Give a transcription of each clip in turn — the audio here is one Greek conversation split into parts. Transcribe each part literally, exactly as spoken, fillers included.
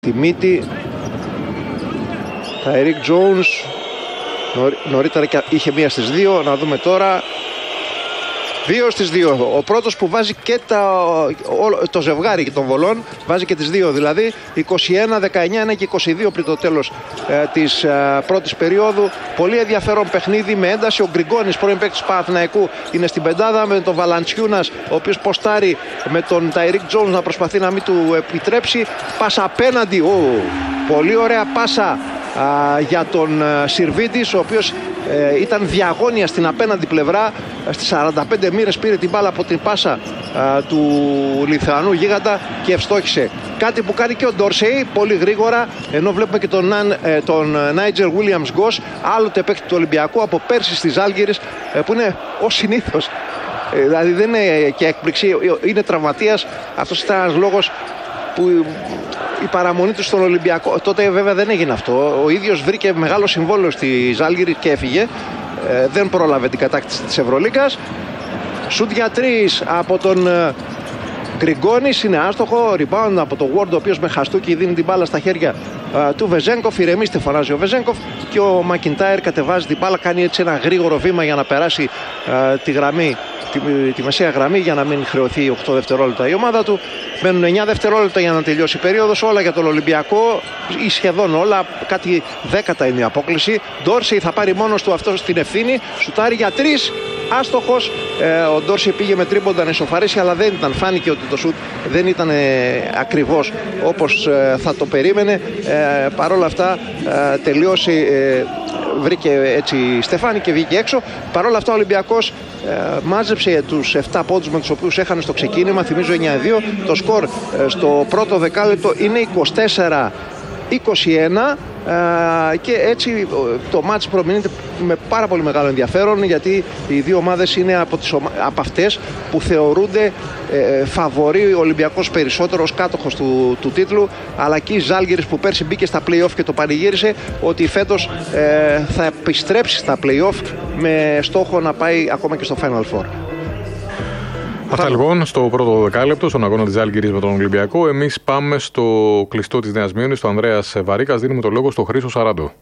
Τη μύτη τα Eric Jones νωρίτερα και είχε μία στις δύο. Να δούμε τώρα. Δύο στις δύο. Ο πρώτος που βάζει και τα, το ζευγάρι των βολών βάζει και τις δύο. Δηλαδή είκοσι ένα δεκαεννιά και είκοσι δύο πριν το τέλος ε, της ε, πρώτης περίοδου. Πολύ ενδιαφέρον παιχνίδι με ένταση. Ο Γκριγκόνης, πρώην παίκτης του Παναθηναϊκού, είναι στην πεντάδα με τον Βαλαντσιούνας, ο οποίος ποστάρει με τον Tyreek Jones να προσπαθεί να μην του επιτρέψει. Πάσα απέναντι. Ο, πολύ ωραία πάσα α, για τον α, Σιρβίτης, ο οποίος ε, ήταν διαγώνια στην απέναντι πλευρά. Στις σαράντα πέντε μοίρες πήρε την μπάλα από την πάσα α, του Λιθουανού γίγαντα και ευστόχησε. Κάτι που κάνει και ο Ντόρσεϊ πολύ γρήγορα, ενώ βλέπουμε και τον, ε, τον Νάιτζερ Βίλιαμς Γκος, άλλοτε παίκτη του Ολυμπιακού από πέρσι στις Ζάλγκιρις, ε, που είναι ως συνήθως. Ε, δηλαδή δεν είναι και έκπληξη, είναι τραυματίας. Αυτός ήταν ένας λόγος που η παραμονή του στον Ολυμπιακό, τότε βέβαια δεν έγινε αυτό. Ο ίδιος βρήκε μεγάλο συμβόλαιο στη Ζάλγκιρις και έφυγε. Ε, δεν πρόλαβε την κατάκτηση της Ευρωλίγκας. Σουτ για τρεις από τον ε, Γκριγκόνης, είναι άστοχο. Rebound από τον Ward, ο οποίος με χαστούκι δίνει την μπάλα στα χέρια ε, του Βεζένκοφ. Ηρεμήστε, φωνάζει ο Βεζένκοφ. Και ο Μακιντάιρ κατεβάζει την μπάλα, κάνει έτσι ένα γρήγορο βήμα για να περάσει ε, τη γραμμή, τη, τη μεσαία γραμμή, για να μην χρεωθεί οκτώ δευτερόλεπτα η ομάδα του. Μένουν εννιά δευτερόλεπτα για να τελειώσει η περίοδος. Όλα για τον Ολυμπιακό, ή σχεδόν όλα. Κάτι δέκατα είναι η απόκληση. Ντόρσεϊ θα πάρει μόνος του αυτό στην ευθύνη. Σουτάρει για τρεις. Άστοχος. Ε, ο Ντόρσεϊ πήγε με τρίποντα να ισοφαρίσει, αλλά δεν ήταν. Φάνηκε ότι το σουτ δεν ήταν ε, ακριβώς όπως ε, θα το περίμενε. Ε, Παρ' όλα αυτά ε, τελείωσε. Ε, βρήκε έτσι στεφάνι και βγήκε έξω. Παρ' όλα αυτά ο Ολυμπιακός ε, μάζεψε τους επτά πόντους με τους οποίους έχανε στο ξεκίνημα. Θυμίζω εννιά δύο. Το σκορ ε, στο πρώτο δεκάλεπτο είναι είκοσι τέσσερα είκοσι ένα. Uh, και έτσι το μάτς προμείνεται με πάρα πολύ μεγάλο ενδιαφέρον, γιατί οι δύο ομάδες είναι από, τις ομα... από αυτές που θεωρούνται ε, φαβορί ο Ολυμπιακός περισσότερο ως κάτοχος του, του τίτλου, αλλά και η Ζάλγκιρις που πέρσι μπήκε στα play-off και το πανηγύρισε ότι φέτος ε, θα επιστρέψει στα play-off με στόχο να πάει ακόμα και στο Final Four. Αυτά λοιπόν στο πρώτο δεκάλεπτο, στον αγώνα της Ζάλγκιρις με τον Ολυμπιακό. Εμείς πάμε στο κλειστό της Νέας Μείωνης, στο Ανδρέας Βαρίκας. Δίνουμε το λόγο στο Χρήστο Σαράντο.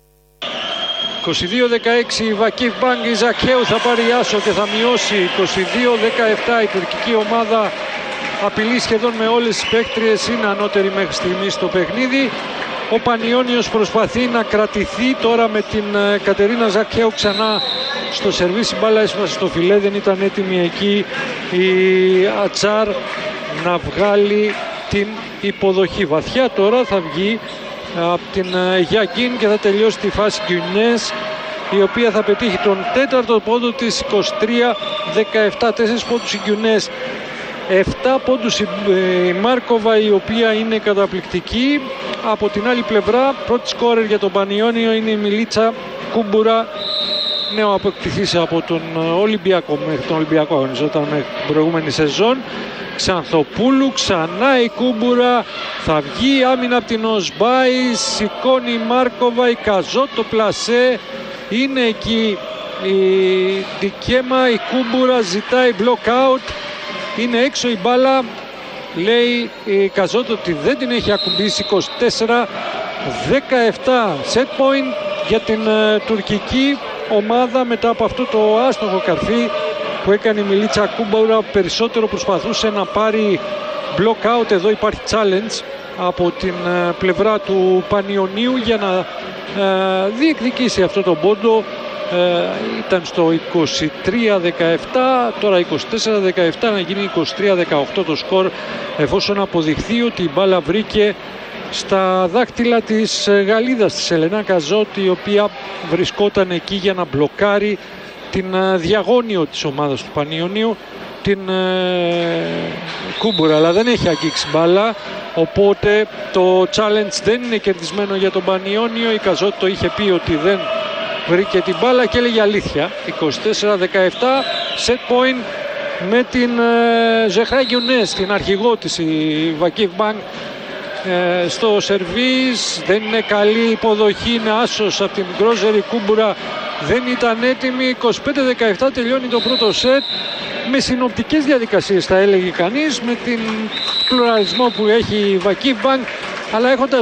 είκοσι δύο δεκαέξι η Vakif Bank, η Ζακέου θα πάρει άσο και θα μειώσει. είκοσι δύο δεκαεπτά η τουρκική ομάδα απειλεί σχεδόν με όλες τις παίκτριες, είναι ανώτερη μέχρι στιγμή στο παιχνίδι. Ο Πανιόνιος προσπαθεί να κρατηθεί τώρα με την Κατερίνα Ζακέου ξανά στο σερβίς. Η μπάλα έσπασε στο φιλέ, δεν ήταν έτοιμη εκεί η Ατσάρ να βγάλει την υποδοχή. Βαθιά τώρα θα βγει από την Γιάκιν και θα τελειώσει τη φάση Γκιουνές, η οποία θα πετύχει τον τέταρτο πόντο της. Είκοσι τρία δεκαεπτά, τέσσερις πόντους οι Γκιουνές, επτά πόντους η Μάρκοβα, η οποία είναι καταπληκτική. Από την άλλη πλευρά, πρώτη σκόρερ για τον Πανιόνιο είναι η Μιλίτσα Κούμπουρα, νέο αποκτηθής από τον Ολυμπιακό, μέχρι τον Ολυμπιακό αγωνιζόταν μέχρι την προηγούμενη σεζόν. Ξανθοπούλου, ξανά η Κούμπουρα, θα βγει άμυνα από την Οσμπάη, σηκώνει η Μάρκοβα, η Καζότο πλασέ, είναι εκεί η Ντικέμα, η Κούμπουρα ζητάει block out, είναι έξω η μπάλα, λέει η Καζότο ότι δεν την έχει ακουμπήσει. Είκοσι τέσσερα δεκαεπτά set point για την uh, τουρκική ομάδα μετά από αυτό το άστοχο καρφί που έκανε η Μιλίτσα Κούμπουρα. Περισσότερο προσπαθούσε να πάρει block out. Εδώ υπάρχει challenge από την uh, πλευρά του Πανιωνίου για να uh, διεκδικήσει αυτό το πόντο. Uh, ήταν στο είκοσι τρία δεκαεπτά, τώρα είκοσι τέσσερα δεκαεπτά, να γίνει είκοσι τρία δεκαοκτώ το σκορ, εφόσον αποδειχθεί ότι η μπάλα βρήκε στα δάχτυλα της Γαλλίδας, της Ελενά Καζότη, η οποία βρισκόταν εκεί για να μπλοκάρει την uh, διαγώνιο της ομάδας του Πανιωνίου, την uh, Κούμπουρα, αλλά δεν έχει αγγίξει μπάλα, οπότε το challenge δεν είναι κερδισμένο για τον Πανιόνιο. Η Καζότη το είχε πει ότι δεν βρήκε την μπάλα και έλεγε αλήθεια. Είκοσι τέσσερα δεκαεπτά set point με την uh, Ζεχρά Γκιουνές, την αρχηγό της, η Vakif Bank, uh, στο σερβίς. Δεν είναι καλή υποδοχή, είναι άσος από την Γκρόζερη. Κούμπουρα δεν ήταν έτοιμη. είκοσι πέντε δεκαεπτά τελειώνει το πρώτο σετ με συνοπτικές διαδικασίες, θα έλεγε κανείς, με την πλουραλισμό που έχει η Vakif Bank, αλλά έχοντας